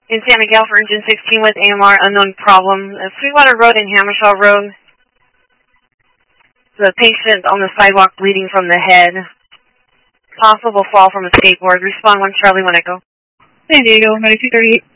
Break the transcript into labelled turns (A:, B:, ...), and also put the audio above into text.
A: In San Miguel for engine 16 with AMR, unknown problem. Sweetwater Road and Hammershaw Road. The patient on the sidewalk bleeding from the head. Possible fall from a skateboard. Respond 1 Charlie 1 Echo.
B: San Diego, 9238.